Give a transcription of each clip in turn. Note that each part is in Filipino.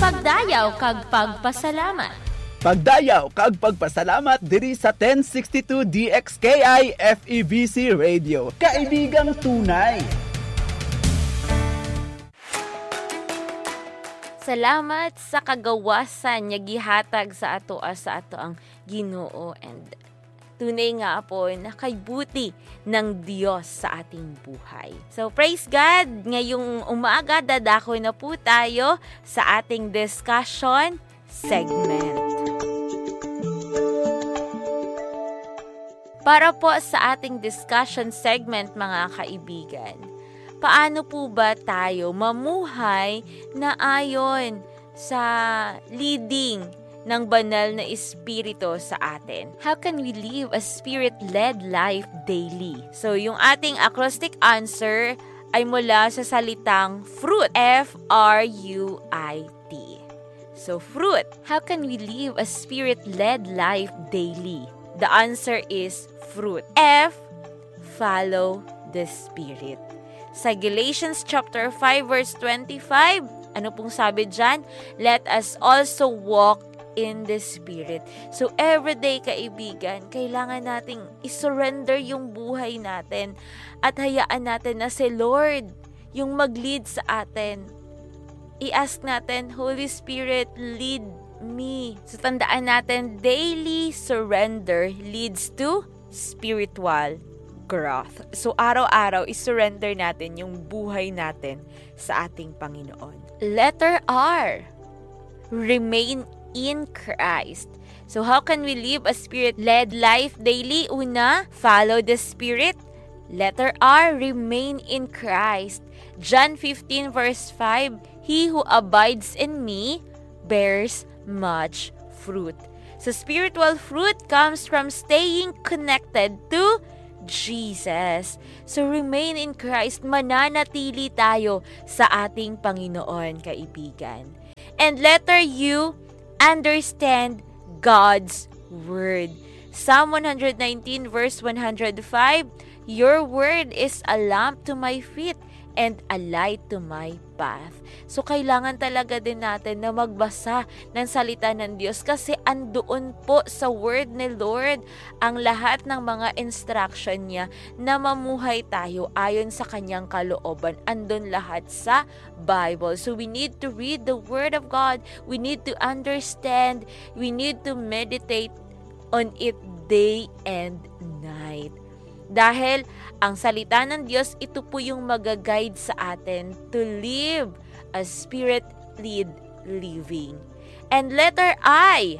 Pagdayaw kag pagpasalamat. Pagdayaw kag pagpasalamat diri sa 1062 DXKI FEBC Radio. Kaibigang tunay. Salamat sa kagawasan nga gihatag sa ato ang Ginoo, and tunay nga po na kay buti ng Diyos sa ating buhay. So praise God, ngayong umaga dadako na po tayo sa ating discussion segment. Para po sa ating discussion segment, mga kaibigan, paano po ba tayo mamuhay na ayon sa leading ng banal na espiritu sa atin? How can we live a spirit-led life daily? So, yung ating acrostic answer ay mula sa salitang fruit. F-R-U-I-T. So, fruit. How can we live a spirit-led life daily? The answer is fruit. F, follow the Spirit. Sa Galatians chapter 5 verse 25, ano pong sabi dyan? Let us also walk in the Spirit. So everyday, kaibigan, kailangan nating isurrender yung buhay natin at hayaan natin na si Lord yung mag-lead sa atin. I-ask natin, Holy Spirit, lead me. So tandaan natin, daily surrender leads to spiritual growth. So, araw-araw, isurrender natin yung buhay natin sa ating Panginoon. Letter R, remain in Christ. So, how can we live a spirit-led life daily? Una, follow the Spirit. Letter R, remain in Christ. John 15 verse 5, He who abides in me bears much fruit. So, spiritual fruit comes from staying connected to Jesus. So, remain in Christ. Mananatili tayo sa ating Panginoon, kaibigan. And letter U, understand God's Word. Psalm 119 verse 105, Your Word is a lamp to my feet and a light to my path. So, kailangan talaga din natin na magbasa ng salita ng Diyos kasi andoon po sa Word ni Lord ang lahat ng mga instruction niya na mamuhay tayo ayon sa kanyang kalooban. Andun lahat sa Bible. So, we need to read the Word of God. We need to understand. We need to meditate on it day and night. Dahil ang salita ng Diyos, ito po yung mag-guide sa atin to live a spirit-led living. And letter I,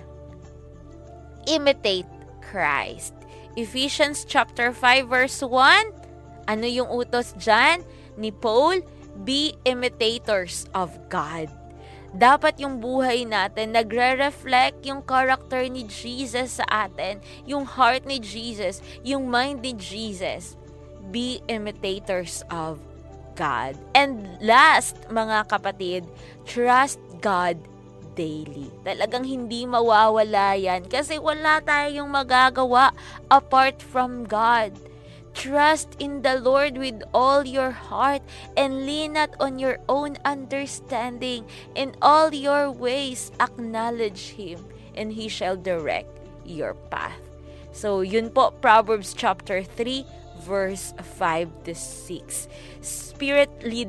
imitate Christ. Ephesians chapter 5 verse 1, ano yung utos dyan ni Paul? Be imitators of God. Dapat yung buhay natin nagre-reflect yung character ni Jesus sa atin, yung heart ni Jesus, yung mind ni Jesus. Be imitators of God. And last, mga kapatid, trust God daily. Talagang hindi mawawala yan kasi wala tayong magagawa apart from God. Trust in the Lord with all your heart and lean not on your own understanding. In all your ways, acknowledge Him and He shall direct your path. So, yun po, Proverbs chapter 3, verse 5 to 6. Spirit-led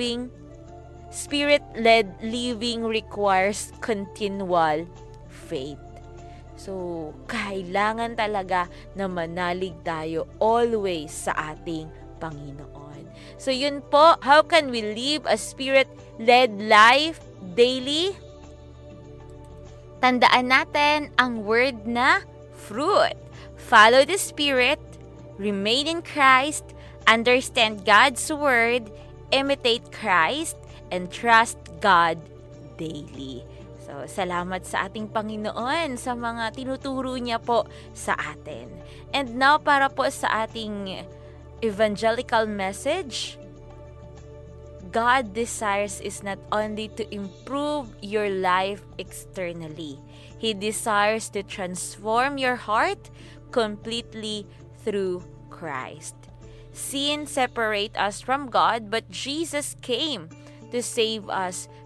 living requires continual faith. So, kailangan talaga na manalig tayo always sa ating Panginoon. So, yun po, how can we live a spirit-led life daily? Tandaan natin ang word na fruit. Follow the Spirit, remain in Christ, understand God's Word, imitate Christ, and trust God daily. So, salamat sa ating Panginoon sa mga tinuturo niya po sa atin. And now, para po sa ating evangelical message, God desires is not only to improve your life externally. He desires to transform your heart completely through Christ. Sin separates us from God, but Jesus came to save us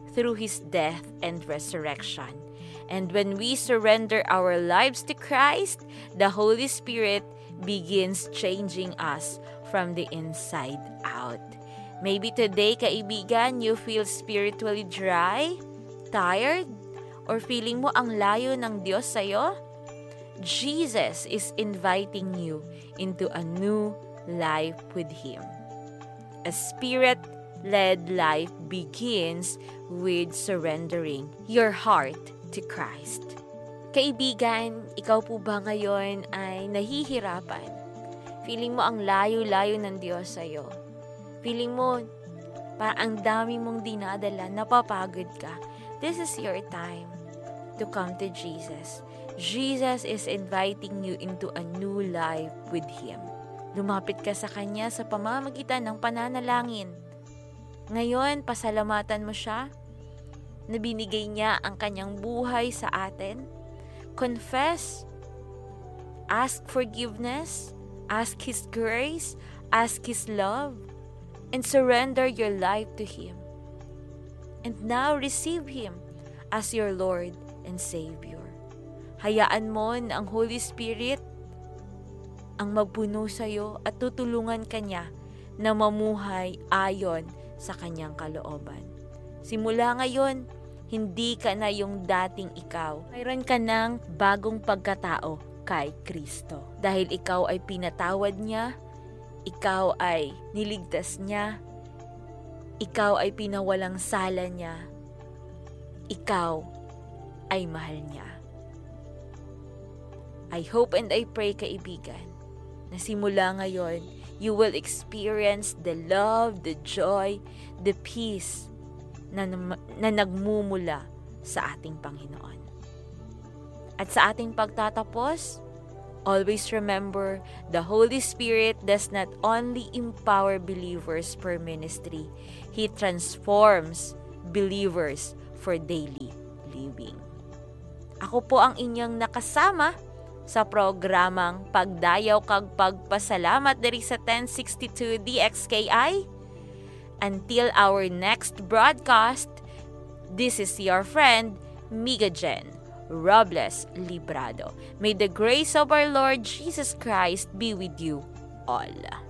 through His death and resurrection. And when we surrender our lives to Christ, the Holy Spirit begins changing us from the inside out. Maybe today, kaibigan, you feel spiritually dry, tired, or feeling mo ang layo ng Diyos sa'yo. Jesus is inviting you into a new life with Him. A Spirit-led life begins with surrendering your heart to Christ. Kaibigan, ikaw po ba ngayon ay nahihirapan? Feeling mo ang layo-layo ng Diyos sa'yo. Feeling mo parang ang dami mong dinadala, napapagod ka. This is your time to come to Jesus. Jesus is inviting you into a new life with Him. Lumapit ka sa Kanya sa pamamagitan ng pananalangin. Ngayon, pasalamatan mo siya na binigay niya ang Kanyang buhay sa atin. Confess, ask forgiveness, ask His grace, ask His love, and surrender your life to Him. And now receive Him as your Lord and Savior. Hayaan mo na ang Holy Spirit ang magpuno sa iyo at tutulungan ka niya na mamuhay ayon sa Kanyang kalooban. Simula ngayon, hindi ka na yung dating ikaw. Mayroon ka ng bagong pagkatao kay Kristo. Dahil ikaw ay pinatawad niya, ikaw ay niligtas niya, ikaw ay pinawalang sala niya, ikaw ay mahal niya. I hope and I pray, kaibigan, na simula ngayon, you will experience the love, the joy, the peace na nagmumula sa ating Panginoon. At sa ating pagtatapos, always remember, the Holy Spirit does not only empower believers for ministry, He transforms believers for daily living. Ako po ang inyong nakasama sa programang Pagdayaw kag Pagpasalamat diri sa 1062 DXKI. Until our next broadcast, this is your friend, Miga Jen Robles Librado. May the grace of our Lord Jesus Christ be with you all.